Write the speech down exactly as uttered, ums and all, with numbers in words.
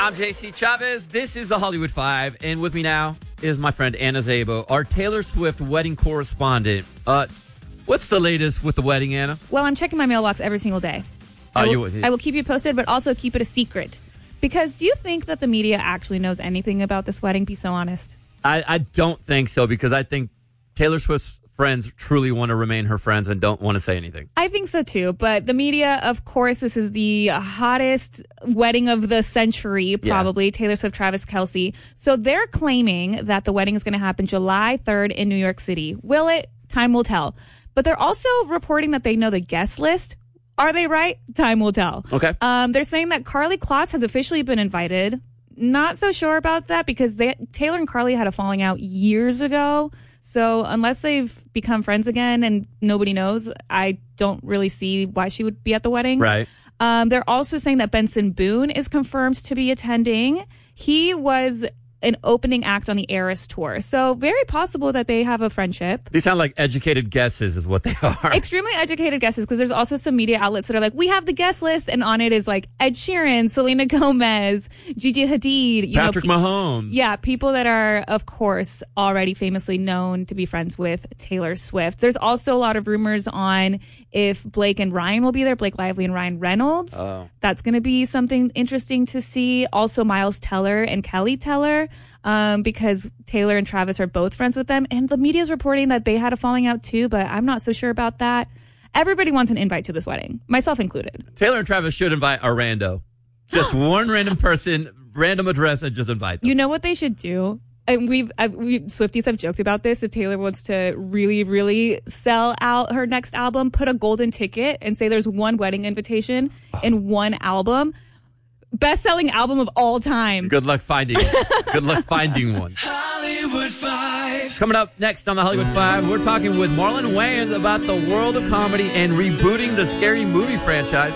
I'm J C Chavez. This is the Hollywood Five, and with me now is my friend Anna Szabo, our Taylor Swift wedding correspondent. Uh, what's the latest with the wedding, Anna? Well, I'm checking my mailbox every single day. Uh, I, will, you, I will keep you posted, but also keep it a secret. Because do you think that the media actually knows anything about this wedding? Be so honest. I, I don't think so, because I think Taylor Swift's friends truly want to remain her friends and don't want to say anything. I think so too, but the media, of course, this is the hottest wedding of the century, probably, yeah. Taylor Swift, Travis Kelce. So they're claiming that the wedding is going to happen July third in New York City. Will it? Time will tell. But they're also reporting that they know the guest list. Are they right? Time will tell. Okay. Um, they're saying that Karlie Kloss has officially been invited. Not so sure about that because they, Taylor and Karlie had a falling out years ago. So unless they've become friends again and nobody knows, I don't really see why she would be at the wedding. Right. Um, they're also saying that Benson Boone is confirmed to be attending. He was an opening act on the Eras tour. So very possible that they have a friendship. These sound like educated guesses is what they are. Extremely educated guesses, because there's also some media outlets that are like, we have the guest list, and on it is like Ed Sheeran, Selena Gomez, Gigi Hadid. You Patrick know, pe- Mahomes. Yeah, people that are, of course, already famously known to be friends with Taylor Swift. There's also a lot of rumors on if Blake and Ryan will be there, Blake Lively and Ryan Reynolds. Oh. That's going to be something interesting to see. Also, Miles Teller and Kelly Teller. Um, because Taylor and Travis are both friends with them. And the media's reporting that they had a falling out too, but I'm not so sure about that. Everybody wants an invite to this wedding, myself included. Taylor and Travis should invite a rando. Just one random person, random address, and just invite them. You know what they should do? And we've, I've, we Swifties have joked about this. If Taylor wants to really, really sell out her next album, put a golden ticket and say there's one wedding invitation oh. and one album. Best-selling album of all time. Good luck finding it. Good luck finding one. Hollywood Five. Coming up next on the Hollywood Five, we're talking with Marlon Wayans about the world of comedy and rebooting the Scary Movie franchise.